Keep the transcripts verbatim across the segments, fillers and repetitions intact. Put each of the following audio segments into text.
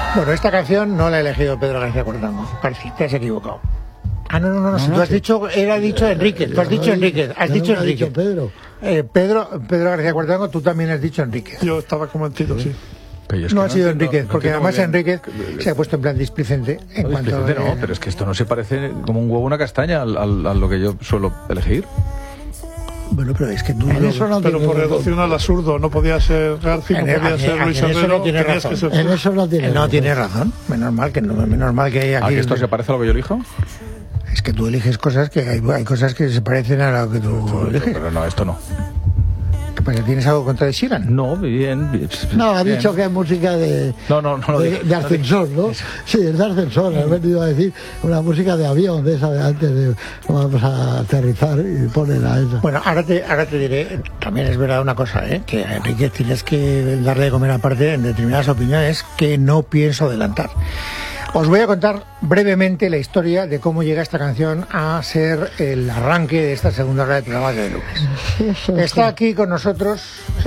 Bueno, esta canción no la ha elegido Pedro García Cuartango. Parece, te has equivocado. Ah, no, no, no, no, si tú has dicho, él ha dicho Enrique, tú has dicho Enrique, has dicho Enrique. Pedro. Eh, Pedro, Pedro García Cuartango, tú también has dicho Enrique. Yo estaba convencido, sí. Es no ha sido Enríquez, no, porque además Enríquez se ha puesto en plan displicente en no, cuanto displicente a... No, pero es que esto no se parece como un huevo a una castaña al, al, a lo que yo suelo elegir. Bueno, pero es que tú... En eso no pero por reducción al absurdo, no podía ser García, no podía en, ser en, Luis en Herrero, no tiene razón. ser... En eso no tiene, no tiene razón. Menos mal que no, menos mal que hay aquí... ¿A que esto se parece a lo que yo elijo? Es que tú eliges cosas que hay, hay cosas que se parecen a lo que tú pero, eliges. Pero no, esto no. ¿Qué pasa? ¿Tienes algo contra de Sheeran? No, bien, bien. No, ha bien. dicho que es música de, no, no, no, de, de ascensor, ¿no? Sí, es de ascensor. Has venido a decir una música de avión, de esa de antes de vamos a aterrizar y ponen a esa. Bueno, ahora te, ahora te diré, también es verdad una cosa, ¿eh? Que a Enrique tienes que darle de comer aparte en determinadas opiniones que no pienso adelantar. Os voy a contar brevemente la historia de cómo llega esta canción a ser el arranque de esta segunda hora de programa de lunes. Está aquí con nosotros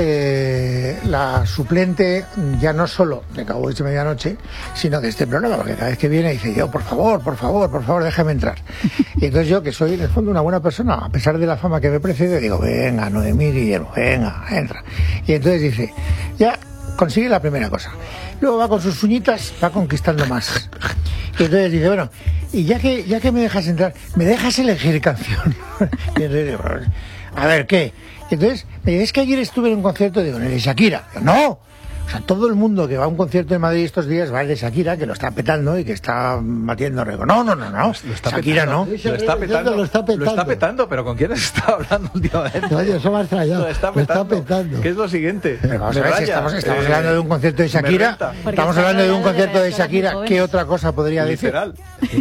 eh, la suplente, ya no solo de Cowboys de Medianoche, sino de este programa, porque cada vez que viene dice yo, por favor, por favor, por favor, déjame entrar. Y entonces yo, que soy en el fondo una buena persona, a pesar de la fama que me precede, digo, venga, Noemí Guillermo, venga, entra. Y entonces dice, ya consigue la primera cosa. Luego va con sus uñitas, va conquistando más. Y entonces dice, bueno, y ya que ya que me dejas entrar, ¿me dejas elegir canción? Y entonces digo, a ver, ¿qué? Y entonces me dice, es que ayer estuve en un concierto, digo, en el de Shakira. Yo, no. O sea, todo el mundo que va a un concierto en Madrid estos días va al de Shakira, que lo está petando y que está batiendo récord. No, no, no, no. Lo está Shakira petando. no. Lo está petando. Lo está petando. Lo está petando, pero ¿con quién está hablando últimamente? Oye, eso me ha extrañado. Lo está petando. Lo está petando. ¿Qué es lo siguiente? Pero vamos a ver, si estamos, estamos eh, hablando de un concierto de Shakira, estamos hablando de un concierto de Shakira, ¿qué otra cosa podría decir? Literal.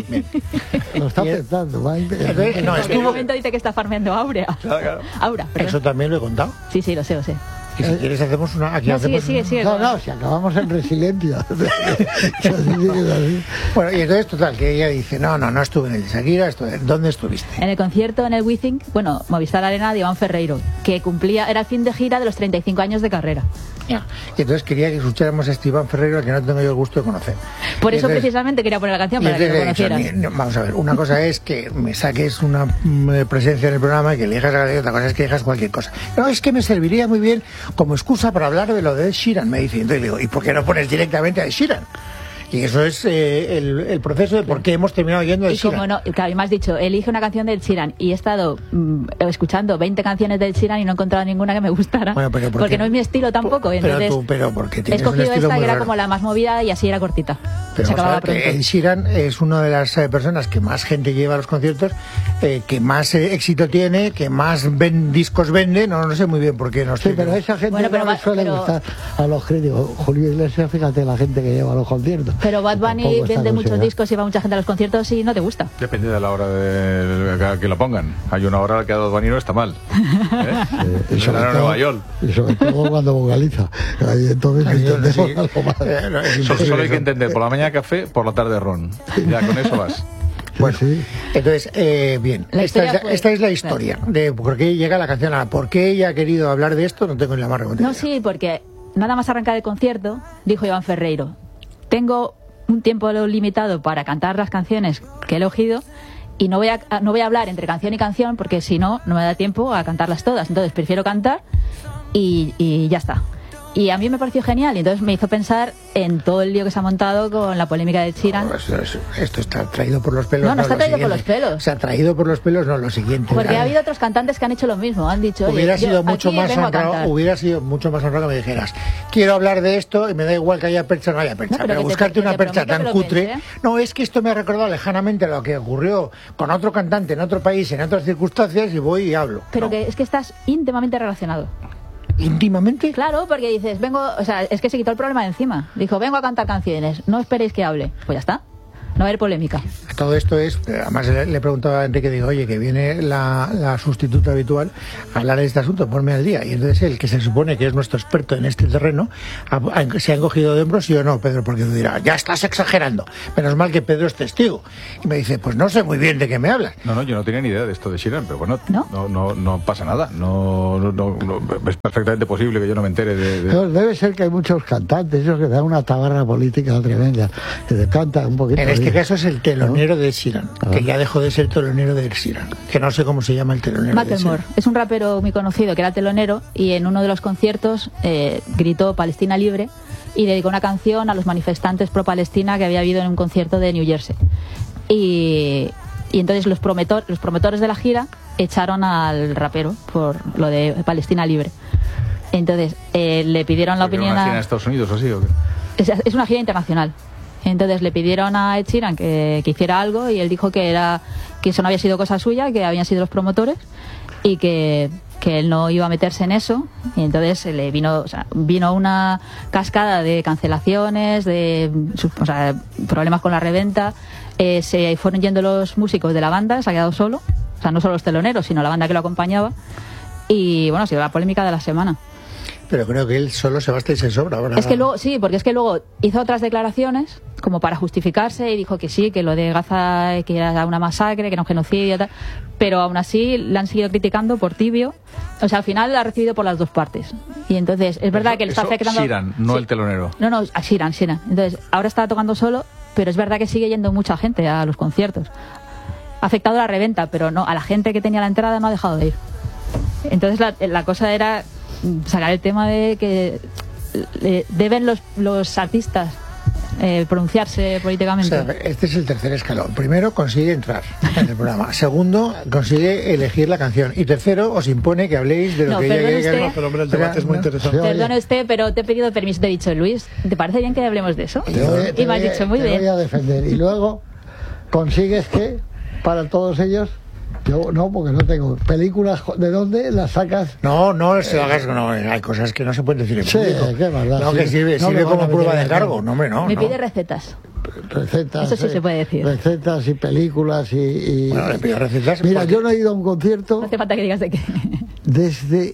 Lo está petando. Va Entonces, no, En estuvo... un momento dice que está farmeando Aurea. Claro, claro. Aura, perdón. Eso también lo he contado. Sí, sí, lo sé, lo sé. Y si quieres hacemos una... Aquí No, hacemos sigue, sigue, sigue. No, no, si acabamos en resiliencia. Bueno, y entonces, total, que ella dice, no, no, no estuve en el de Shakira, estuve... ¿dónde estuviste? En el concierto en el Wizzing, bueno, Movistar Arena de Iván Ferreiro, que cumplía, era el fin de gira de los treinta y cinco años de carrera. Ya. Y entonces quería que escucháramos a este Iván Ferreiro, que no tengo yo el gusto de conocer. Por Y eso entonces, precisamente quería poner la canción para que lo he dicho, conocieras. ni- vamos a ver, una cosa es que me saques una mm, presencia en el programa y que elijas la canción, otra cosa es que elijas cualquier cosa. No, es que me serviría muy bien como excusa para hablar de lo de Ed Sheeran, me dice. Entonces le digo, ¿y por qué no pones directamente a Ed Sheeran? Y eso es eh, el, el proceso de por qué hemos terminado yendo de Y como Sheeran. no, claro, y me has dicho, elige una canción del Sheeran y he estado mm, escuchando veinte canciones del Sheeran y no he encontrado ninguna que me gustara, Bueno, pero ¿por porque qué? no es mi estilo tampoco. Pero Entonces tú, pero porque he tienes un escogido estilo esta muy que era raro. como la más movida y así era cortita. Pero Se vamos a acababa ver que pronto. Ed Sheeran es una de las eh, personas que más gente lleva a los conciertos, eh, que más eh, éxito tiene, que más ven, discos vende, no, no sé muy bien por qué no Sí, estoy. pero a esa gente Bueno, pero no le va- suele pero- gustar a los críticos. Julio Iglesias, fíjate la gente que lleva a los conciertos. Pero Bad Bunny Tampoco está vende muchos considerado. discos y va mucha gente a los conciertos y no te gusta. Depende de la hora de, de que lo pongan. Hay una hora que a Bad Bunny no está mal. ¿Eh? Eh, y Es sobre en todo- Nueva York. Y sobre todo cuando vocaliza. Ahí entonces Ahí entonces entendemos sí. algo más. Eh, no, es Solo, imposible solo hay que eso. entender, por la mañana café, por la tarde ron. Ya con eso vas. Bueno, Sí. entonces, eh, bien, La esta, historia es la, fue- esta es la historia de por qué llega la canción a por qué ella ha querido hablar de esto, no tengo ni la más remota No, idea. sí, porque nada más arrancar el concierto, dijo Iván Ferreiro, tengo un tiempo limitado para cantar las canciones que he elegido y no voy a, no voy a hablar entre canción y canción porque si no, no me da tiempo a cantarlas todas. Entonces prefiero cantar y, y ya está. Y a mí me pareció genial y entonces me hizo pensar en todo el lío que se ha montado con la polémica de Sheeran. No, esto, es- esto está traído por los pelos. No, no está lo traído por siguiente. los pelos. O sea, traído por los pelos, no lo siguiente. Porque Nada. ha habido otros cantantes que han hecho lo mismo, han dicho, oye, Hubiera yo sido mucho aquí más vengo a honrado, cantar. hubiera sido mucho más honrado que me dijeras, quiero hablar de esto y me da igual que haya percha o no haya percha, No, pero pero, que te- buscarte que una te percha prometo tan que lo cutre. pensé. No, es que esto me ha recordado lejanamente lo que ocurrió con otro cantante en otro país, en otras circunstancias y voy y hablo. Pero No. que es que estás íntimamente relacionado. ¿Íntimamente? Claro, porque dices, vengo, o sea, es que se quitó el problema de encima. Dijo, vengo a cantar canciones, no esperéis que hable. Pues ya está. va a haber polémica. Todo esto es, además le, le preguntaba a Enrique, digo, oye, que viene la, la sustituta habitual a hablar de este asunto, ponme al día. Y entonces él, que se supone que es nuestro experto en este terreno, ha, ha, se ha encogido de hombros, y yo no, Pedro, porque tú dirás, ya estás exagerando. Menos mal que Pedro es testigo. Y me dice, pues no sé muy bien de qué me hablas. No, no, yo no tenía ni idea de esto de Sheeran, pero bueno, ¿No? no, no, no pasa nada. No, no, no, no, es perfectamente posible que yo no me entere de... de... No, debe ser que hay muchos cantantes, esos que dan una tabarra política tremenda, que te cantan un poquito. En este bien. caso es el telonero de Ed Sheeran, Ah. que ya dejó de ser telonero de Ed Sheeran, que no sé cómo se llama el telonero de Ed Macklemore Sheeran. es un rapero muy conocido que era telonero y en uno de los conciertos eh, gritó Palestina libre y dedicó una canción a los manifestantes pro Palestina que había habido en un concierto de New Jersey. Y, y entonces los, prometor, los promotores de la gira echaron al rapero por lo de Palestina libre. Entonces eh, le pidieron la opinión ¿Una gira a... en Estados Unidos o así? ¿O qué? Es, es una gira internacional. Entonces le pidieron a Ed Sheeran que, que hiciera algo y él dijo que era que eso no había sido cosa suya, que habían sido los promotores y que, que él no iba a meterse en eso. Y entonces le vino, o sea, vino una cascada de cancelaciones, de o sea, problemas con la reventa. Eh, se fueron yendo los músicos de la banda, se ha quedado solo, o sea, no solo los teloneros, sino la banda que lo acompañaba. Y bueno, ha sido la polémica de la semana. Pero creo que él solo se basta y se sobra ahora. Es que luego, sí, porque es que luego hizo otras declaraciones como para justificarse y dijo que sí, que lo de Gaza que era una masacre, que era un genocidio y tal, pero aún así la han seguido criticando por tibio. O sea, al final la ha recibido por las dos partes. Y entonces es verdad Eso- que le está eso afectando... Sheeran, no Sí. el telonero. No, no, a Sheeran, Sheeran. Entonces ahora está tocando solo, pero es verdad que sigue yendo mucha gente a los conciertos. Ha afectado la reventa, pero no, a la gente que tenía la entrada no ha dejado de ir. Entonces la, la cosa era sacar el tema de que eh, deben los, los artistas eh, pronunciarse O políticamente. sea, este es el tercer escalón. Primero, consigue entrar en el programa. Segundo, consigue elegir la canción. Y tercero, os impone que habléis de lo No, que ella perdone quiere que usted. hable. No, pero hombre, el debate es muy No. interesante. Sí, oye. Perdone usted, pero te he pedido permiso. Te he dicho, Luis, ¿te parece bien que hablemos de eso? Te voy- te Y me has voy- dicho, muy te bien. voy a defender. Y luego consigues que, para todos ellos, yo no, porque no tengo películas, ¿de dónde las sacas? No, no se lo hagas, no, hay cosas que no se pueden decir en Sí, público. qué maldad, No, sí. que sirve, No sirve le van como a prueba meter de en cargo. el- No, hombre, no. me no. pide recetas. Recetas. Eso sí eh, se puede decir. Recetas y películas y... y- Bueno, le pido recetas. Mira, porque- yo no he ido a un concierto No hace falta que digas de qué. desde...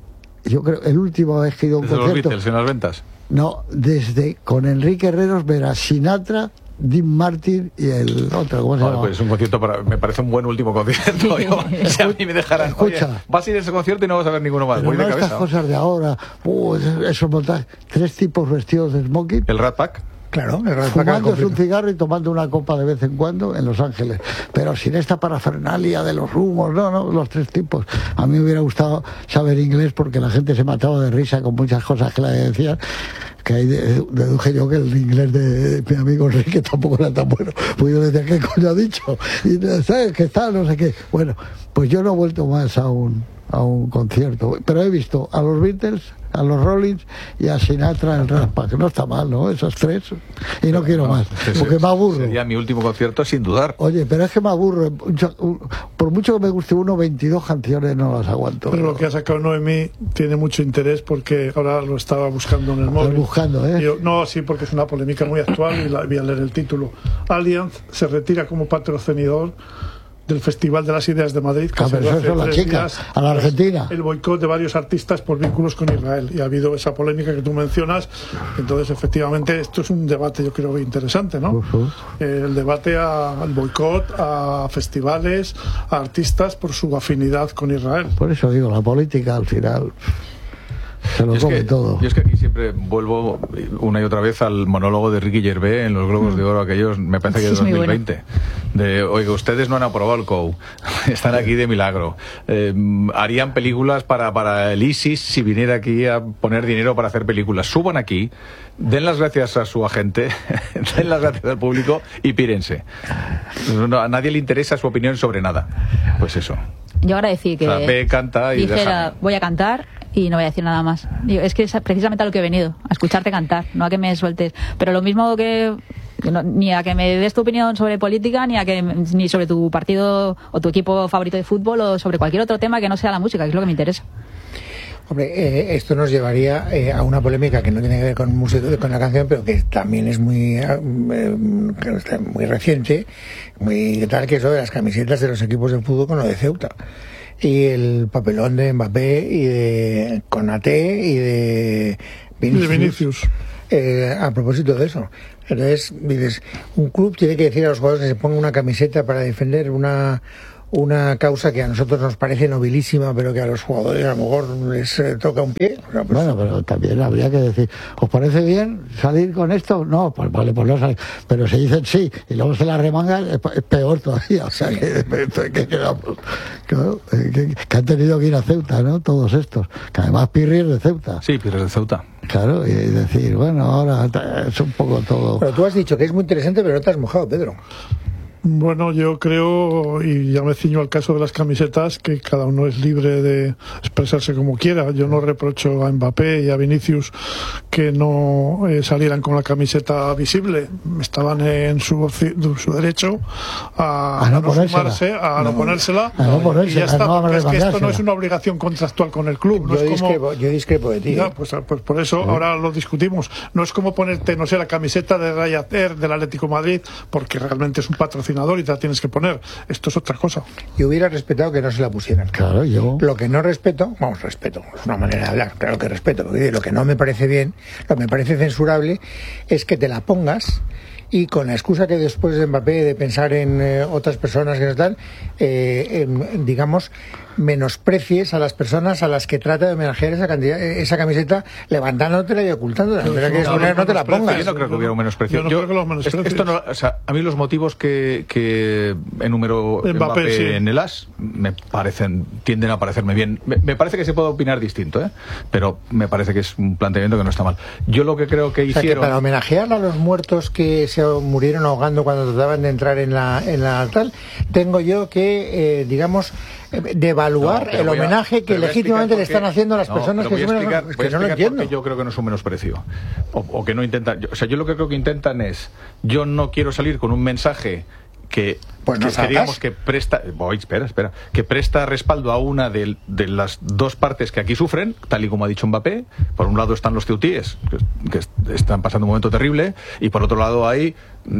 Yo creo, el último vez que he ido a un Desde los concierto... Beatles en las ventas. No, desde con Enrique Herreros ver a Sinatra, Dean Martin y el otro, ¿cómo se Vale, llama? pues un concierto para, me parece un buen último concierto. Yo, si a mí me dejaran, oye, Escucha. vas a ir a ese concierto y no vas a ver ninguno más. Pero Voy no de estas cabeza. cosas de ahora, uh, esos montajes, tres tipos vestidos de smoking, El Rat Pack. Claro, el Rat Pack fumándose un completo. cigarro y tomando una copa de vez en cuando en Los Ángeles, pero sin esta parafernalia de los humos, no, no, los tres tipos. A mí me hubiera gustado saber inglés porque la gente se mataba de risa con muchas cosas que le decían, que ahí de- deduje yo que el inglés de mi amigo Enrique tampoco era tan bueno, pues yo le decía, ¿qué coño ha dicho? Y ¿sabes qué está? No sé qué. Bueno, pues yo no he vuelto más a un, a un concierto, pero he visto a los Beatles, a los Rollins y a Sinatra en el Rat Pack. No está mal, ¿no? Esos tres. Y no quiero más, Ese porque me aburro. Sería mi último concierto, sin dudar. Oye, pero es que me aburro. Mucho- Por mucho que me guste uno, veintidós canciones no las aguanto. Pero lo que ha sacado Noemí tiene mucho interés porque ahora lo estaba buscando en el móvil. buscando, ¿eh? Y yo- no, sí, porque es una polémica muy actual y la, voy a leer el título. Allianz se retira como patrocinador del Festival de las Ideas de Madrid. que Ah, se pero dio eso hace es la tres chica, días, a la tras Argentina. El boicot de varios artistas por vínculos con Israel. Y ha habido esa polémica que tú mencionas. Entonces, efectivamente, esto es un debate, yo creo, interesante, ¿no? Ujú. Eh, el debate a- al boicot, a festivales, a artistas por su afinidad con Israel. Por eso digo, la política al final se lo Yo es, come que, todo. yo es que aquí siempre vuelvo una y otra vez al monólogo de Ricky Gervais en los Globos de Oro, aquellos, me parece que Sí, de es muy dos mil veinte. De, oiga, ustedes no han aprobado el C O U, están aquí de milagro. Eh, harían películas para, para el ISIS si viniera aquí a poner dinero para hacer películas. Suban aquí, den las gracias a su agente, den las gracias al público y pírense. No, a nadie le interesa su opinión sobre nada. Pues eso. Yo ahora decir que O sea, ve, canta y dijera, déjame. voy a cantar y no voy a decir nada más. Digo, es que es precisamente a lo que he venido, a escucharte cantar, no a que me sueltes. Pero lo mismo que, que no- ni a que me des tu opinión sobre política, ni a que ni sobre tu partido o tu equipo favorito de fútbol o sobre cualquier otro tema que no sea la música, que es lo que me interesa. Hombre, eh, esto nos llevaría eh, a una polémica que no tiene que ver con música, con la canción, pero que también es muy eh, muy reciente, muy tal, que es lo de las camisetas de los equipos de fútbol con lo de Ceuta. Y el papelón de Mbappé y de Konaté y de Vinicius. De Vinicius. Eh, a propósito de eso. Entonces, dices, un club tiene que decir a los jugadores que se pongan una camiseta para defender una una causa que a nosotros nos parece nobilísima, pero que a los jugadores a lo mejor les eh, toca un pie. O sea, pues, bueno, pero también habría que decir, ¿os parece bien salir con esto? No, pues vale, pues no salir. Pero si dicen sí y luego se la remangan, es, es peor todavía. O sea, que, que, que, quedamos, claro, que, que han tenido que ir a Ceuta, ¿no? Todos estos. Que además Pirri es de Ceuta. Sí, Pirri es de Ceuta. Claro, y decir, bueno, ahora es un poco todo... Pero tú has dicho que es muy interesante, pero no te has mojado, Pedro. Bueno, yo creo, y ya me ciño al caso de las camisetas, que cada uno es libre de expresarse como quiera. Yo no reprocho a Mbappé y a Vinicius que no eh, salieran con la camiseta visible. Estaban en su, su derecho a, a no, a no sumarse, a no, no ponérsela. A no ponérsela, y ya está, no, porque es que esto no es una obligación contractual con el club. No yo, es como, discrepo, yo discrepo de ti. Ya, pues, pues por eso ¿sí? Ahora lo discutimos. No es como ponerte, no sé, la camiseta de Rayater del Atlético de Madrid, porque realmente es un patrocinador y te la tienes que poner. Esto es otra cosa. Yo hubiera respetado que no se la pusieran. Claro, yo... Lo que no respeto, vamos, respeto, es una manera de hablar, claro que respeto, lo que no me parece bien, lo que me parece censurable, es que te la pongas y con la excusa que después de Mbappé de pensar en eh, otras personas que no están, eh, eh, digamos, menosprecies a las personas a las que trata de homenajear esa cantidad, esa camiseta, levantándotela y ocultándola. Si no la quieres poner, no te la pongas. Yo no creo que hubiera un menosprecio. Yo no yo, creo que los menosprecios. Esto no, o sea, a mí los motivos que, que enumeró Mbappé, Mbappé sí. en el As me parecen, tienden a parecerme bien. Me, me parece que se puede opinar distinto, ¿eh? Pero me parece que es un planteamiento que no está mal. Yo lo que creo que hicieron... O sea, que para homenajear a los muertos que se murieron ahogando cuando trataban de entrar en la, en la tal, tengo yo que, eh, digamos, de evaluar no, el homenaje a, que legítimamente le están haciendo a las no, personas que, voy a explicar, es voy que a no lo entiendo. Yo creo que no es un menosprecio o, o que no intentan, yo, o sea, yo lo que creo que intentan es, yo no quiero salir con un mensaje que, pues no que, que digamos que presta, voy, espera, espera, que presta respaldo a una de, de las dos partes que aquí sufren, tal y como ha dicho Mbappé. Por un lado están los ceutíes, que, que están pasando un momento terrible, y por otro lado hay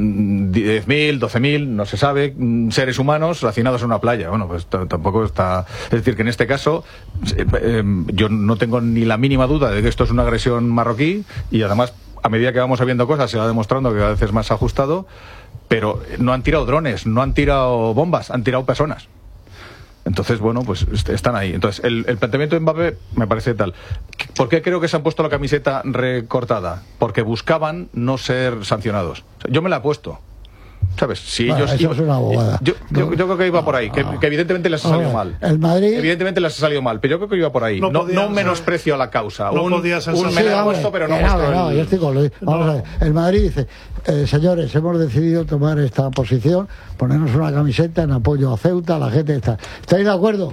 diez mil, doce mil, no se sabe, seres humanos hacinados en una playa. Bueno, pues tampoco está... Es decir, que en este caso eh, eh, yo no tengo ni la mínima duda de que esto es una agresión marroquí, y además, a medida que vamos sabiendo cosas, se va demostrando que cada vez es más ajustado. Pero no han tirado drones, no han tirado bombas, han tirado personas. Entonces, bueno, pues están ahí. Entonces, el, el planteamiento de Mbappé me parece tal. ¿Por qué creo que se han puesto la camiseta recortada? Porque buscaban no ser sancionados. O sea, yo me la he puesto. ¿Sabes? Si bueno, ellos, eso es una bobada. Yo, yo, yo creo que iba por ahí, que, que evidentemente les ha salido mal. El Madrid... Evidentemente les ha salido mal, pero yo creo que iba por ahí. No, no, no un menosprecio a la causa. No un, podía ser un me la he puesto, pero no, no, no, yo estoy con Luis. Vamos no. a ver. El Madrid dice, eh, señores, hemos decidido tomar esta posición, ponernos una camiseta en apoyo a Ceuta, la gente está. ¿Estáis de acuerdo?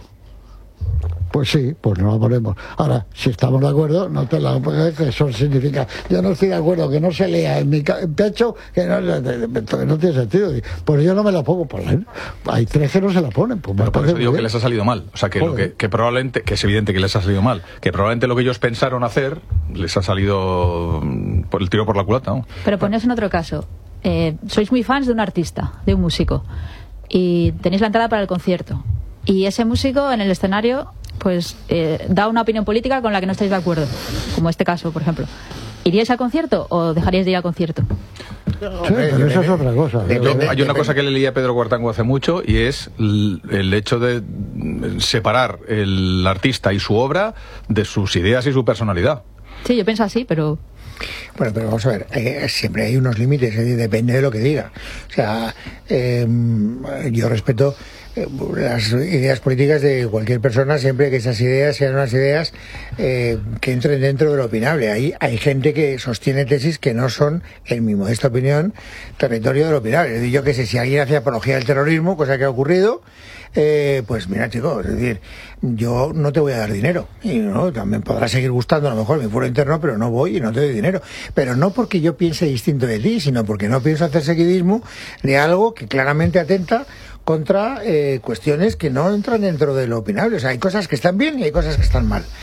Pues sí, pues no la ponemos. Ahora, si estamos de acuerdo, no te la pongas, que eso significa, yo no estoy de acuerdo, que no se lea en mi pecho, que no, no tiene sentido. Pues yo no me la pongo, pues hay tres que no se la ponen. Pues pero por eso digo que les ha salido mal. O sea, que, lo que, que probablemente, que es evidente que les ha salido mal, que probablemente lo que ellos pensaron hacer les ha salido por el tiro por la culata, ¿no? Pero poneos en otro caso. Eh, sois muy fans de un artista, de un músico, y tenéis la entrada para el concierto. Y ese músico en el escenario pues eh, da una opinión política con la que no estáis de acuerdo, como este caso, por ejemplo. ¿Iríais al concierto o dejaríais de ir al concierto? Sí, pero eso es otra cosa. Yo, hay una cosa que le leí a Pedro Cuartango hace mucho, y es el, el hecho de separar el artista y su obra de sus ideas y su personalidad. Sí, yo pienso así, pero... Bueno, pero vamos a ver, eh, siempre hay unos límites, eh, depende de lo que diga. O sea, eh, yo respeto las ideas políticas de cualquier persona, siempre que esas ideas sean unas ideas eh, que entren dentro de lo opinable. Ahí hay gente que sostiene tesis que no son, en mi modesta opinión, territorio de lo opinable. Es decir, yo que sé, si alguien hace apología del terrorismo, cosa que ha ocurrido, eh, pues mira, chicos, es decir, yo no te voy a dar dinero, y no, también podrá seguir gustando a lo mejor mi foro interno, pero no voy y no te doy dinero. Pero no porque yo piense distinto de ti, sino porque no pienso hacer seguidismo de algo que claramente atenta contra eh, cuestiones que no entran dentro de lo opinable. O sea, hay cosas que están bien y hay cosas que están mal.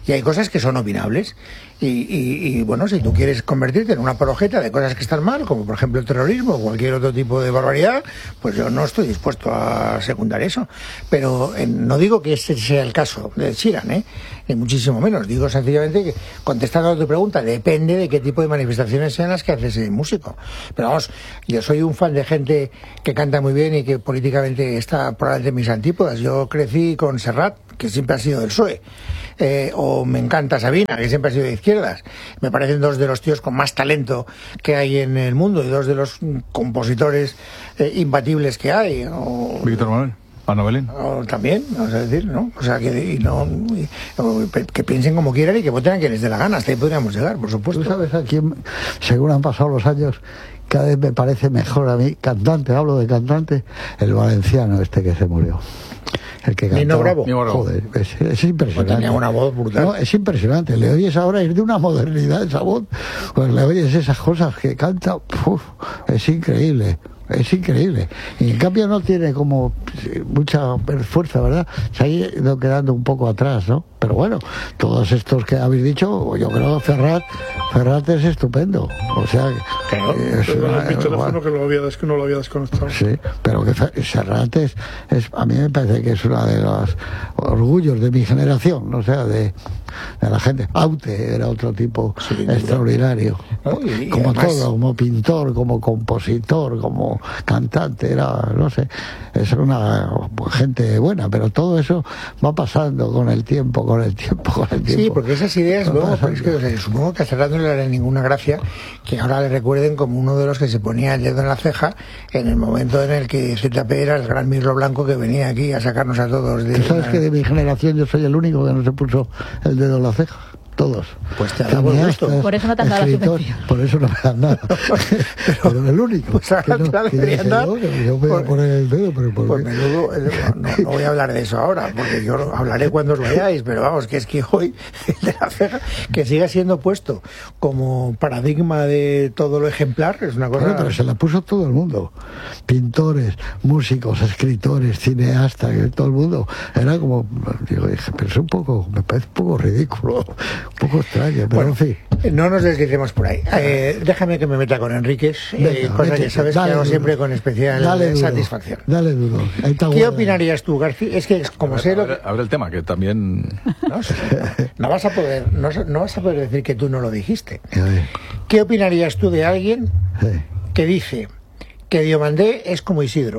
y hay cosas que son opinables. Y, y, y bueno, si tú quieres convertirte en una apologeta de cosas que están mal, como por ejemplo el terrorismo o cualquier otro tipo de barbaridad, pues yo no estoy dispuesto a secundar eso. Pero eh, no digo que ese sea el caso de Sheeran, ¿eh? Ni muchísimo menos. Digo sencillamente que, contestando a tu pregunta, depende de qué tipo de manifestaciones sean las que hace ese músico. Pero vamos, yo soy un fan de gente que canta muy bien y que políticamente está probablemente en mis antípodas. Yo crecí con Serrat, que siempre ha sido del P S O E. Eh, o me encanta Sabina, que siempre ha sido de izquierdas. Me parecen dos de los tíos con más talento que hay en el mundo y dos de los compositores eh, imbatibles que hay. O, Víctor Manuel, Ana Belén. O también, vamos a decir, ¿no? O sea, que, y no, y, o, que piensen como quieran y que voten a quien les dé la gana. Hasta ahí podríamos llegar, por supuesto. ¿Tú sabes a quién, según han pasado los años, cada vez me parece mejor a mí, cantante, hablo de cantante, el valenciano este que se murió? El que cantó, Nino Bravo. Joder, es, es impresionante. Pues tenía una voz brutal. No, es impresionante. Le oyes ahora, es de una modernidad esa voz. Pues le oyes esas cosas que canta, uf, es increíble. Es increíble. Y en cambio no tiene como mucha fuerza, ¿verdad? Se ha ido quedando un poco atrás, ¿no? Pero bueno, todos estos que habéis dicho, yo creo que Ferrat, Ferrat es estupendo. O sea, claro, eh, es una, una, mi teléfono bueno, que, lo había des, que no lo había desconectado. Sí, pero que Serrat es, es, a mí me parece que es uno de los orgullos de mi generación, o sea, de, de la gente. Aute era otro tipo sí, extraordinario. ¿No? Y, y como además, todo, como pintor, como compositor, como cantante, era, no sé, es una gente buena, pero todo eso va pasando con el tiempo, con el tiempo, con el tiempo. Sí, porque esas ideas, luego, es que, o sea, supongo que a Serrat no le hará ninguna gracia que ahora le recuerden como uno de los que se ponía el dedo en la ceja en el momento en el que Z P era el gran mirlo blanco que venía aquí a sacarnos a todos de... ¿Tú sabes una... que de mi generación yo soy el único que no se puso el dedo en la ceja? Todos. Pues te da buen gusto. Por eso no te han dado la subvención. Por eso no me dan nada. pero, pero el único. Pues ahora te la deberían dar. Yo, yo me voy a poner el dedo, pero ¿por pues qué? Menudo, no, no voy a hablar de eso ahora, porque yo hablaré cuando os vayáis, pero vamos, que es que hoy el de la ceja, que siga siendo puesto como paradigma de todo lo ejemplar, es una cosa... Bueno, pero se la puso todo el mundo. Pintores, músicos, escritores, cineastas, todo el mundo. Era como, digo, dije, pero es un poco, me parece un poco ridículo. Un poco extraño, pero bueno, en fin. No nos deslicemos por ahí. Eh, déjame que me meta con Enríquez, eh, cosa métete, que sabes que hago duro. Siempre con especial dale duro, satisfacción. Dale duro. ¿Qué guarda. opinarías tú, García? Es que como a ver, sé a lo ver, que... a ver el tema, que también... No, no vas a poder no, no vas a poder decir que tú no lo dijiste. ¿Qué opinarías tú de alguien sí. que dice que Diomandé es como Isidro?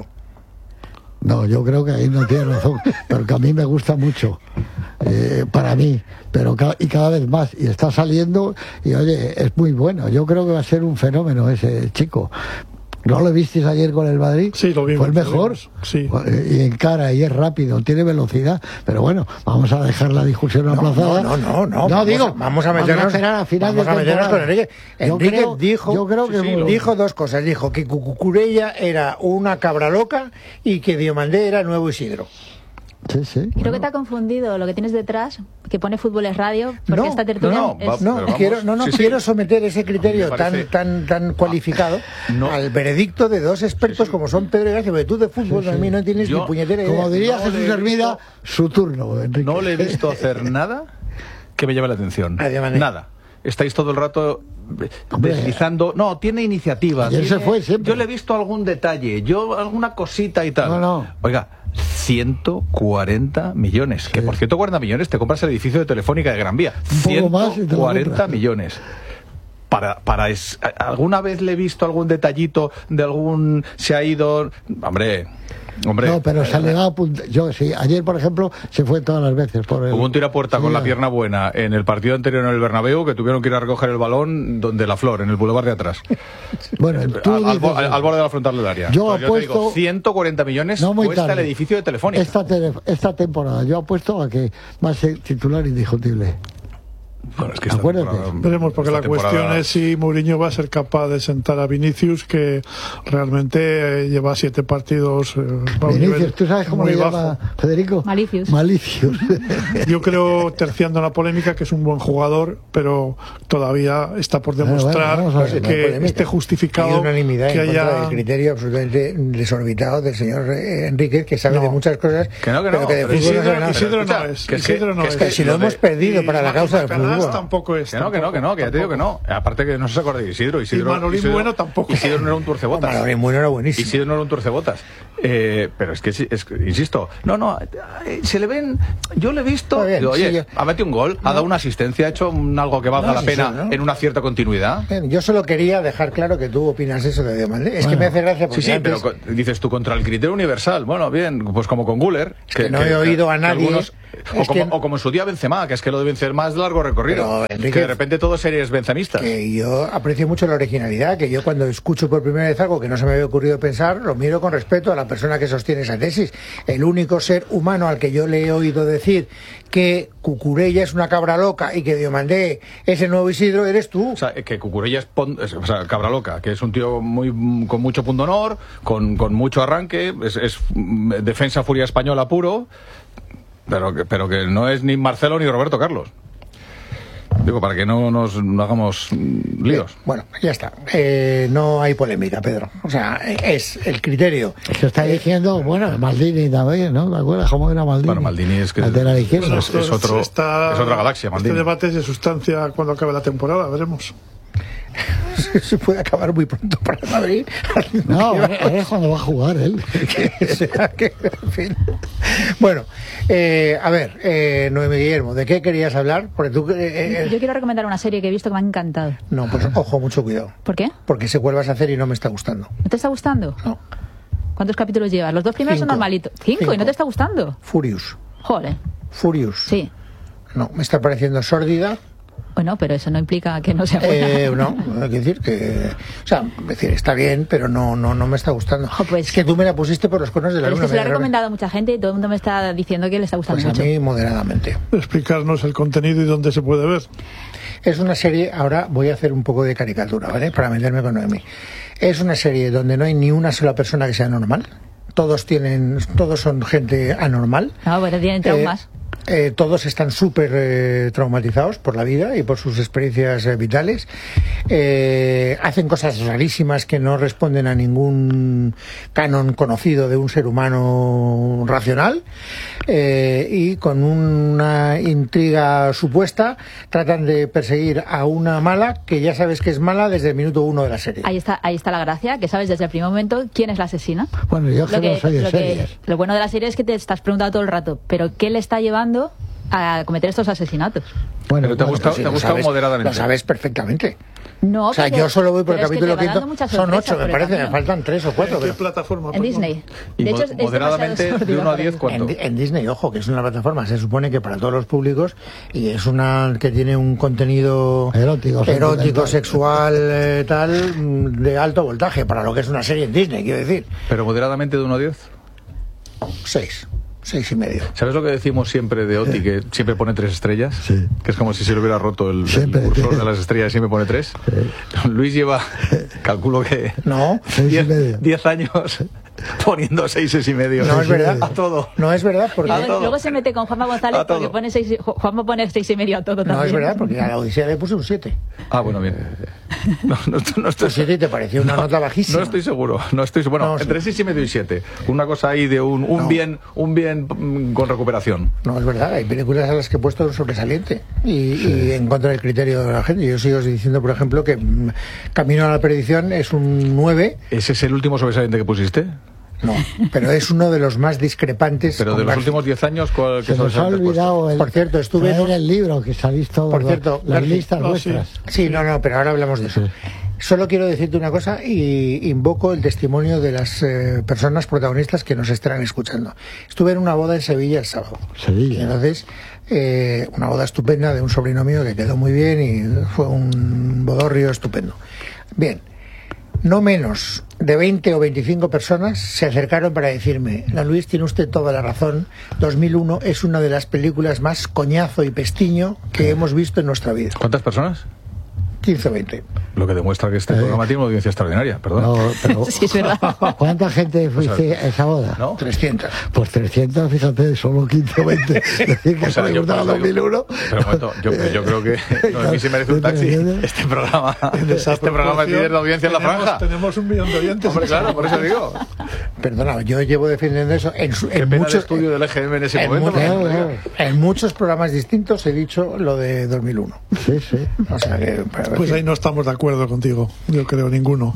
No, yo creo que ahí no tiene razón, pero que a mí me gusta mucho, eh, para mí, pero ca y cada vez más, y está saliendo, y oye, es muy bueno. Yo creo que va a ser un fenómeno ese chico. ¿No lo visteis ayer con el Madrid? Sí, lo vimos. Fue el mejor. Sí. Y encara, y es rápido, tiene velocidad. Pero bueno, vamos a dejar la discusión no, aplazada. No, no, no. No, no vamos digo. A, vamos a meternos, vamos a, a final vamos de a meternos con Enrique. Enrique yo creo, dijo, yo creo que sí, sí, dijo dos cosas. Dijo que Cucucurella era una cabra loca y que Diomandé era el nuevo Isidro. Sí, sí. Creo bueno. que te ha confundido lo que tienes detrás, que pone Fútbol es Radio, porque no, esta tertulia no, es... va, no, vamos, quiero, no, no sí, quiero sí. someter ese criterio parece... tan tan tan cualificado no. al veredicto de dos expertos sí, sí. como son Pedro y García, porque tú de fútbol Sí, a sí. mí no tienes Yo, ni puñetera idea. Como diría no Jesús Hermida, visto, su turno, Enrique. No le he visto hacer nada que me llame la atención. Adiós, Nada. Estáis todo el rato deslizando. No, tiene iniciativa. Ayer tiene... se fue siempre. Yo le he visto algún detalle, yo alguna cosita y tal. No, no. Oiga, ciento cuarenta millones. Que por ciento cuarenta millones te compras el edificio de Telefónica de Gran Vía. Un poco más y te lo ciento cuarenta compras. millones. Para, para es, ¿alguna vez le he visto algún detallito de algún... se ha ido... Hombre... Hombre, no, pero se le va a apuntar. Yo sí, ayer por ejemplo se fue todas las veces por el... Hubo un tirapuerta sí, con la pierna buena en el partido anterior en el Bernabéu que tuvieron que ir a recoger el balón donde la Flor, en el bulevar de atrás. Bueno, tú al, al, dices, al, al borde de la frontal del área. Yo Pues apuesto... te digo, ciento cuarenta millones no muy cuesta tarde. el edificio de Telefónica. Esta, te, esta temporada yo apuesto a que va a ser titular indiscutible. Bueno, es que esta Acuérdate. temporada- Veremos, porque esta la cuestión temporada- es si Mourinho va a ser capaz de sentar a Vinicius, que realmente eh, lleva siete partidos eh, a un Vinicius, nivel ¿tú sabes cómo muy le bajo. llama Federico? Malicius. Malicius. Yo creo, terciando la polémica, que es un buen jugador, pero todavía está por demostrar Bueno, bueno, vamos a ver, No hay que polémica. esté justificado Hay unanimidad que en contra haya... del criterio absolutamente desorbitado del señor eh, Enríquez, que sabe No. de muchas cosas, Que no, que no, pero que de pero fútbol no sabe Isidro, nada. Isidro no Escucha, es. que es que- Isidro no que es es. que Si lo lo de- hemos perdido Y para la Ma- causa del Macanás fútbol. tampoco es. Que no, que no, que no, que ya te digo que no. Aparte que no se acuerda de Isidro. Isidro, Manolín Isidro Bueno tampoco. Isidro no era un tuercebotas. Manolín Bueno era buenísimo. Isidro no era un tuercebotas. Eh, pero es que, sí, es que, insisto, no, no, eh, se le ven, yo le he visto, Está bien, digo, oye, sí, yo- ha metido un gol, ha dado una asistencia, ha hecho un- algo que valga No, la sí, pena sí, ¿no? en una cierta continuidad. Bien, yo solo quería dejar claro que tú opinas eso de Diomande. Es que Bueno. me hace gracia porque Sí, sí, antes- pero co- dices tú contra el criterio universal. Bueno, bien, pues como con Guller. que no he oído a nadie- o, es como, que- o como en su día Benzema, que es que lo de Benzema es de largo recorrido. Pero, que Enrique, de repente todos series benzemistas. que yo aprecio mucho la originalidad, que yo cuando escucho por primera vez algo que no se me había ocurrido pensar, lo miro con respeto a la persona que sostiene esa tesis. El único ser humano al que yo le he oído decir que Cucurella es una cabra loca y que Diomandé es el nuevo Isidro, eres tú. O sea, que Cucurella es, pon- es- o sea, cabra loca, que es un tío muy con mucho pundonor, con, con mucho arranque, es, es mm, defensa furia española puro, pero que, pero que no es ni Marcelo ni Roberto Carlos. Digo, para que no nos no hagamos mm, líos. Bueno, ya está. Eh, no hay polémica, Pedro. O sea, es el criterio. Se está diciendo, bueno, Maldini también, ¿no? ¿Te acuerdas cómo era Maldini? Bueno, Maldini es que- Lateral izquierdo. Bueno, es- es otro- Está- es otra galaxia, Maldini. Este debate es de sustancia cuando acabe la temporada, veremos. Se puede acabar muy pronto para el Madrid. No, ahora es cuando va a jugar él. Que sea que, en fin. Bueno, eh, a ver, eh, Noemí Guillermo, ¿de qué querías hablar? Porque tú, eh, eh, Yo quiero recomendar una serie que he visto que me ha encantado. no, pues ojo, mucho cuidado. ¿Por qué? Porque se vuelvas a hacer y no me está gustando. ¿No te está gustando? No. ¿Cuántos capítulos llevas? Los dos primeros son Cinco. normalitos. ¿Cinco? Cinco. ¿Y no te está gustando? Furious. Joder. Furious. Sí. No, me está pareciendo sórdida. Bueno, pero eso no implica que no sea buena. Eh, no, hay que decir que. O sea, es decir, está bien, pero no, no, no me está gustando. Jo, pues- es que tú me la pusiste por los cuernos de la Pero es luna. que se lo ha me- recomendado a mucha gente y todo el mundo me está diciendo que le está gustando Pues a mucho. mí, moderadamente. Explicarnos el contenido y dónde se puede ver. Es una serie, ahora voy a hacer un poco de caricatura, ¿vale? Para meterme con Noemí. Es una serie donde no hay ni una sola persona que sea normal. Todos tienen, todos son gente anormal. No, bueno, tienen traumas. Eh, todos están súper eh, traumatizados por la vida y por sus experiencias eh, vitales. Eh, hacen cosas rarísimas que no responden a ningún canon conocido de un ser humano racional. Eh, y con una intriga supuesta tratan de perseguir a una mala que ya sabes que es mala desde el minuto uno de la serie. Ahí está, ahí está la gracia, que sabes desde el primer momento quién es la asesina. Bueno, yo que no soy de lo, que- series. lo bueno de la serie es que te estás preguntando todo el rato, pero ¿qué le está llevando a cometer estos asesinatos? Bueno, Pero te ha bueno, gustado- Sí, te ha lo gustado sabes- moderadamente. Lo sabes perfectamente. No, O sea, porque- yo solo voy por el pero es que capítulo te va dando quinto. muchas Son sorpresas ocho, me por el parece. Me camino. faltan tres o cuatro. ¿En qué pero- plataforma? En perdón? Disney. Y De mo- hecho, es- es moderadamente, demasiado de uno a sórdido diez, para mí. ¿cuánto? En, en Disney, ojo, que es una plataforma, se supone que para todos los públicos, y es una que tiene un contenido Erótico, erótico sentimental. sexual, eh, tal, mm, de alto voltaje, para lo que es una serie en Disney, quiero decir. Pero moderadamente de uno a diez. Seis, seis y medio. ¿Sabes lo que decimos siempre de Oti, que siempre pone tres estrellas? Sí. Que es como si se le hubiera roto el, el Siempre. cursor de las estrellas, siempre pone tres. Luis lleva, calculo que No, Seis y diez, medio. diez años poniendo seises y medio. no es verdad. A todo. No es verdad, porque... Luego, todo. luego se mete con Juanma González A todo. porque pone seis, Ju- Juanma pone seis y medio a todo también. No es verdad, porque a la Odisea le puse un siete. Ah, bueno, bien. No, no, no estoy, Un siete y te pareció una nota bajísima. no estoy seguro. No estoy seguro. Bueno, No, entre sí. seis y medio y siete. Una cosa ahí de un, un No. bien, un bien mm, con recuperación. No, es verdad, hay películas a las que he puesto un sobresaliente y, y en contra del criterio de la gente. Yo sigo diciendo, por ejemplo, que mm, Camino a la Perdición es un nueve, ¿Ese es el último sobresaliente que pusiste? no, pero es uno de los más discrepantes. Pero con de los García. últimos diez años, ¿cuál Se qué nos ha sobresaliente has puesto? olvidado el, Por cierto, estuve en traer un- el libro que salís todos Por los- cierto, las García, listas no, sí. vuestras. Sí, no, no, pero ahora hablamos de eso. Solo quiero decirte una cosa y invoco el testimonio de las eh, personas protagonistas que nos estarán escuchando. Estuve en una boda en Sevilla el sábado. Sevilla. Y entonces, eh, una boda estupenda de un sobrino mío que quedó muy bien y fue un bodorrio estupendo. Bien. no menos de veinte o veinticinco personas se acercaron para decirme: la Luis, tiene usted toda la razón, dos mil uno es una de las películas más coñazo y pestiño que hemos visto en nuestra vida. ¿Cuántas personas? quince o veinte. Lo que demuestra que este eh. programa tiene una audiencia extraordinaria, perdón. No, pero, sí, es verdad. ¿Cuánta gente fuiste a esa boda? ¿No? trescientos. Pues trescientos, fíjate, solo quince o veinte. Decir que o sea, me gustaba dos mil uno. Pero un momento, yo, yo creo que no, a mí se merece un taxi. Este programa, este programa tiene la audiencia en la franja. Tenemos un millón de oyentes. Hombre, claro, por eso digo. Perdona, yo llevo defendiendo eso en, su, Qué en pena muchos de estudio del E G M en ese en momento. Mu en, claro. en muchos programas distintos he dicho lo de dos mil uno. Sí, sí. O sea que, pues ahí no estamos de acuerdo contigo, yo creo, ninguno.